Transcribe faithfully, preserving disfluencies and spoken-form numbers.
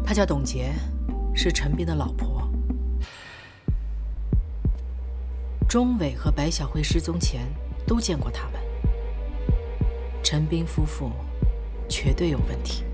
她叫董洁，是陈斌的老婆。钟伟和白小慧失踪前都见过他们。陈斌夫妇绝对有问题。